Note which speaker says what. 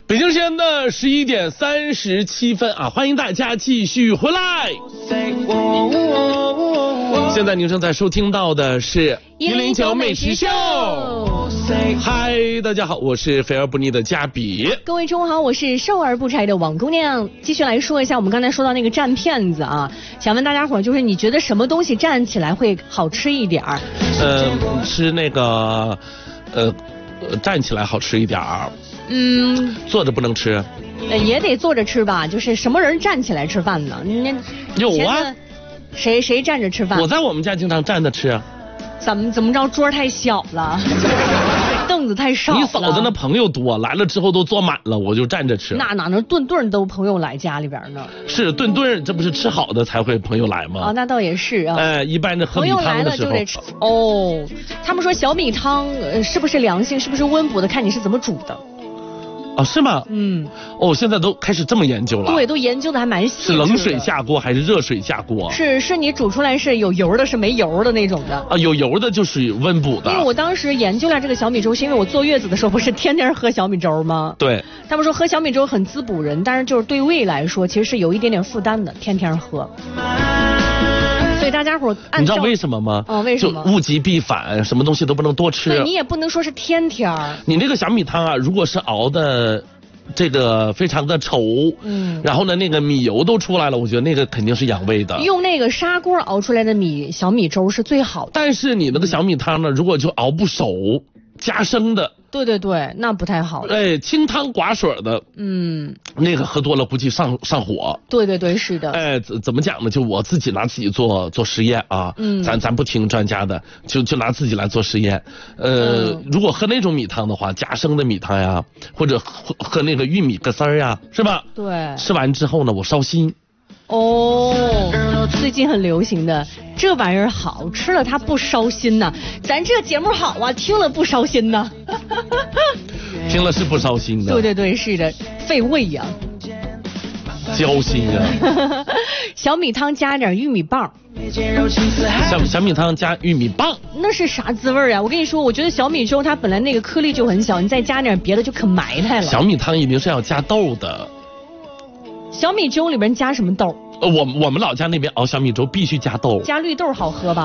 Speaker 1: 北京时间的11:37啊，欢迎大家继续回来。现在您正在收听到的是109美食秀。嗨，大家好，我是肥而不腻的嘉比。
Speaker 2: 各位中午好，我是瘦而不柴的王姑娘。继续来说一下我们刚才说到那个蘸片子啊，想问大家伙，就是你觉得什么东西蘸起来会好吃一点儿？
Speaker 1: 吃那个蘸起来好吃一点儿。坐着不能吃。
Speaker 2: 也得坐着吃吧，就是什么人站起来吃饭呢？
Speaker 1: 有啊，
Speaker 2: 谁站着吃饭？
Speaker 1: 我在我们家经常站着吃。
Speaker 2: 怎么着？桌太小了，凳子太少了。
Speaker 1: 你嫂子那朋友多，来了之后都坐满了，我就站着吃。
Speaker 2: 哪能顿都朋友来家里边呢？
Speaker 1: 是顿，这不是吃好的才会朋友来吗？
Speaker 2: 啊，那倒也是啊。
Speaker 1: 一般的喝米汤的时候。
Speaker 2: 朋友来了就得吃哦。他们说小米汤是不是凉性，是不是温补的，看你是怎么煮的。
Speaker 1: 啊，是吗？现在都开始这么研究了。
Speaker 2: 对，都研究的还蛮细致的。
Speaker 1: 是冷水下锅还是热水下锅？
Speaker 2: 是你煮出来是有油的，是没油的那种的。
Speaker 1: 啊，有油的就属于温补的。
Speaker 2: 因为我当时研究了这个小米粥，是因为我坐月子的时候不是天天喝小米粥吗？
Speaker 1: 对。
Speaker 2: 他们说喝小米粥很滋补人，但是就是对胃来说其实是有一点点负担的，天天喝。所以大家伙按照，
Speaker 1: 你知道为什么吗？
Speaker 2: 为什么？
Speaker 1: 就物极必反，什么东西都不能多吃。
Speaker 2: 对，你也不能说是天天。
Speaker 1: 你那个小米汤啊，如果是熬的这个非常的稠，然后呢那个米油都出来了，我觉得那个肯定是养胃的。
Speaker 2: 用那个砂锅熬出来的小米粥是最好的。
Speaker 1: 但是你那个小米汤呢，如果就熬不熟，加生的。
Speaker 2: 对，那不太好。
Speaker 1: 清汤寡水的，那个喝多了估计上火。对，是的。怎么讲呢？就我自己拿自己做实验啊，咱不听专家的，就拿自己来做实验。如果喝那种米汤的话，加生的米汤呀，或者喝那个玉米个丝儿呀，是吧？
Speaker 2: 对。
Speaker 1: 吃完之后呢，我烧心。
Speaker 2: 最近很流行的这玩意儿好吃了，它不烧心呐。咱这节目好啊，听了不烧心呐。
Speaker 1: 听了是不烧心的。
Speaker 2: 对，是的，费胃呀，
Speaker 1: 焦心呀。
Speaker 2: 小米汤加点玉米棒。
Speaker 1: 小米汤加玉米棒，
Speaker 2: 那是啥滋味啊？我跟你说，我觉得小米粥它本来那个颗粒就很小，你再加点别的就可埋汰了。
Speaker 1: 小米汤一定是要加豆的。
Speaker 2: 小米粥里边加什么豆？
Speaker 1: 我们老家那边熬小米粥必须加豆，
Speaker 2: 加绿豆好喝吧？